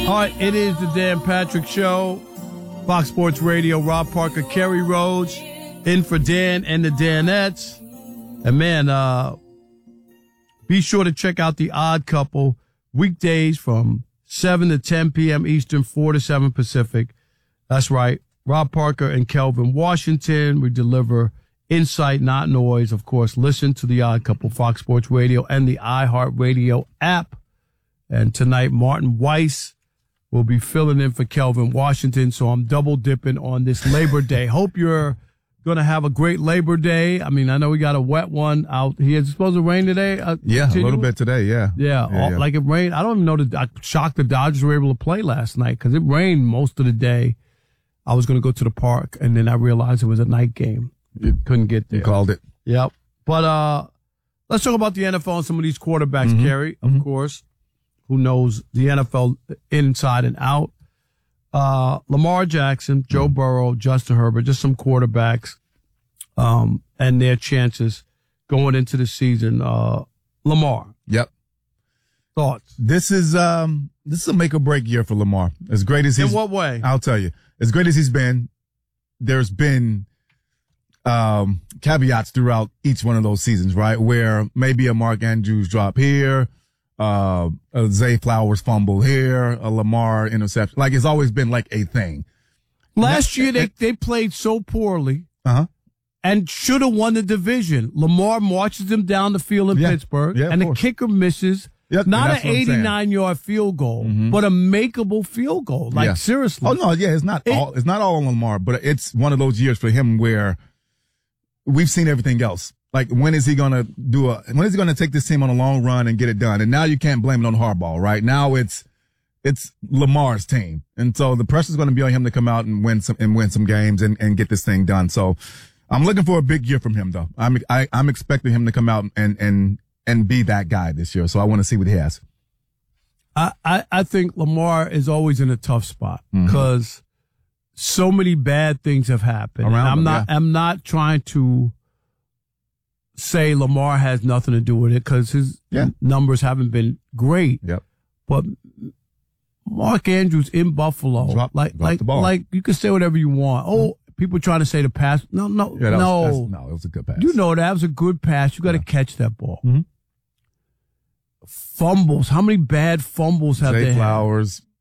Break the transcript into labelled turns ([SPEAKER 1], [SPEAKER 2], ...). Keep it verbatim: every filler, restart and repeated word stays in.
[SPEAKER 1] All right, it is the Dan Patrick Show. Fox Sports Radio, Rob Parker, Kerry Rhodes, in for Dan and the Danettes. And man, uh, be sure to check out The Odd Couple weekdays from seven to ten p.m. Eastern, four to seven Pacific. That's right. Rob Parker and Kelvin Washington. We deliver insight, not noise. Of course, listen to The Odd Couple, Fox Sports Radio, and the iHeartRadio app. And tonight, Martin Weiss will be filling in for Kelvin Washington, so I'm double dipping on this Labor Day. Hope you're going to have a great Labor Day. I mean, I know we got a wet one out here. Is it supposed to rain today? Uh,
[SPEAKER 2] yeah,
[SPEAKER 1] continue?
[SPEAKER 2] a little bit today, yeah.
[SPEAKER 1] Yeah,
[SPEAKER 2] yeah,
[SPEAKER 1] all,
[SPEAKER 2] yeah.
[SPEAKER 1] like it rained. I don't even know that I'm shocked the Dodgers were able to play last night because it rained most of the day. I was going to go to the park, and then I realized it was a night game. You couldn't get there.
[SPEAKER 2] You called it.
[SPEAKER 1] Yep. But uh, let's talk about the N F L and some of these quarterbacks,
[SPEAKER 2] Mm-hmm.
[SPEAKER 1] Kerry, of
[SPEAKER 2] Mm-hmm.
[SPEAKER 1] course, who knows the N F L inside and out. Uh, Lamar Jackson, Joe
[SPEAKER 2] Mm-hmm.
[SPEAKER 1] Burrow, Justin Herbert, just some quarterbacks um, and their chances going into the season. Uh, Lamar,
[SPEAKER 2] Yep.
[SPEAKER 1] thoughts?
[SPEAKER 2] This is um this is a make or break year for Lamar. As great as he's
[SPEAKER 1] In what way?
[SPEAKER 2] I'll tell you. As great as he's been, there's been um caveats throughout each one of those seasons, right? Where maybe a Mark Andrews drop here, uh a Zay Flowers fumble here, a Lamar interception. Like it's always been like a thing.
[SPEAKER 1] Last year they they played so poorly.
[SPEAKER 2] Uh-huh.
[SPEAKER 1] And should have won the division. Lamar marches them down the field in
[SPEAKER 2] Yeah.
[SPEAKER 1] Pittsburgh,
[SPEAKER 2] Yeah, of
[SPEAKER 1] and the
[SPEAKER 2] course.
[SPEAKER 1] kicker misses.
[SPEAKER 2] Yep,
[SPEAKER 1] Not
[SPEAKER 2] and
[SPEAKER 1] an
[SPEAKER 2] that's what I'm saying.
[SPEAKER 1] eighty-nine-yard field goal,
[SPEAKER 2] Mhm.
[SPEAKER 1] but a makeable field goal. Like,
[SPEAKER 2] Yeah.
[SPEAKER 1] seriously.
[SPEAKER 2] Oh no, yeah, it's not
[SPEAKER 1] It-
[SPEAKER 2] all it's not all on Lamar, but it's one of those years for him where we've seen everything else. Like when is he gonna do a when is he gonna take this team on a long run and get it done? And now you can't blame it on Harbaugh, right? Now it's it's Lamar's team. And so the pressure's gonna be on him to come out and win some and win some games and, and get this thing done. So I'm looking for a big year from him though. I'm I, I'm expecting him to come out and and and be that guy this year. So I want to see what he has.
[SPEAKER 1] I, I, I think Lamar is always in a tough spot because mm-hmm. so many bad things have happened.
[SPEAKER 2] Around
[SPEAKER 1] I'm
[SPEAKER 2] him,
[SPEAKER 1] not
[SPEAKER 2] yeah.
[SPEAKER 1] I'm not trying to say Lamar has nothing to do with it because his
[SPEAKER 2] Yeah.
[SPEAKER 1] numbers haven't been great.
[SPEAKER 2] Yep.
[SPEAKER 1] But Mark Andrews in Buffalo,
[SPEAKER 2] Drop-
[SPEAKER 1] like
[SPEAKER 2] drop
[SPEAKER 1] like
[SPEAKER 2] the ball.
[SPEAKER 1] like you can say whatever you want. Oh, people trying to say the pass. No, no,
[SPEAKER 2] Yeah, that
[SPEAKER 1] no,
[SPEAKER 2] was, that's- no, it was a good pass.
[SPEAKER 1] You know that was a good pass. You got to
[SPEAKER 2] Yeah.
[SPEAKER 1] catch that ball.
[SPEAKER 2] Mhm.
[SPEAKER 1] Fumbles. How many bad fumbles have
[SPEAKER 2] Zay
[SPEAKER 1] they had?
[SPEAKER 2] Flowers,